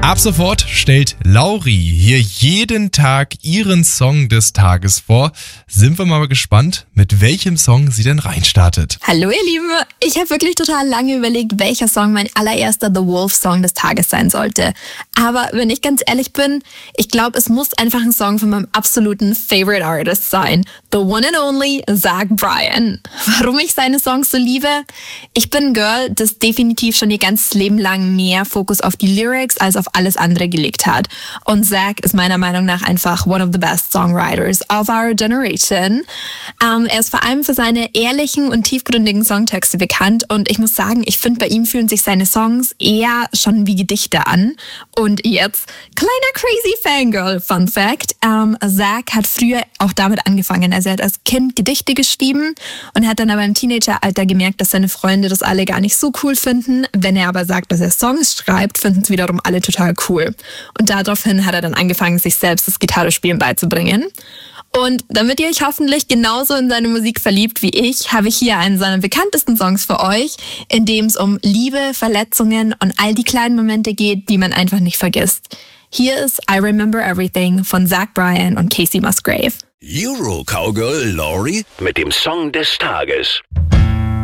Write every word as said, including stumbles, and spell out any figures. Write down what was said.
Ab sofort stellt Lauri hier jeden Tag ihren Song des Tages vor. Sind wir mal gespannt, mit welchem Song sie denn reinstartet. Hallo ihr Lieben, ich habe wirklich total lange überlegt, welcher Song mein allererster The Wolf-Song des Tages sein sollte. Aber wenn ich ganz ehrlich bin, ich glaube, es muss einfach ein Song von meinem absoluten Favorite Artist sein. The one and only Zach Bryan. Warum ich seine Songs so liebe? Ich bin ein Girl, das definitiv schon ihr ganzes Leben lang mehr Fokus auf die Lyrics als auf alles andere gelegt hat. Und Zach ist meiner Meinung nach einfach one of the best songwriters of our generation. Ähm, er ist vor allem für seine ehrlichen und tiefgründigen Songtexte bekannt und ich muss sagen, ich finde, bei ihm fühlen sich seine Songs eher schon wie Gedichte an. Und jetzt, kleiner crazy Fangirl, Fun Fact, ähm, Zach hat früher auch damit angefangen. Also er hat als Kind Gedichte geschrieben und hat dann aber im Teenageralter gemerkt, dass seine Freunde das alle gar nicht so cool finden. Wenn er aber sagt, dass er Songs schreibt, finden es wiederum alle total cool. Und daraufhin hat er dann angefangen, sich selbst das Gitarrespielen beizubringen. Und damit ihr euch hoffentlich genauso in seine Musik verliebt wie ich, habe ich hier einen seiner bekanntesten Songs für euch, in dem es um Liebe, Verletzungen und all die kleinen Momente geht, die man einfach nicht vergisst. Hier ist I Remember Everything von Zach Bryan und Kacey Musgrave. Euro Cowgirl Lauri mit dem Song des Tages.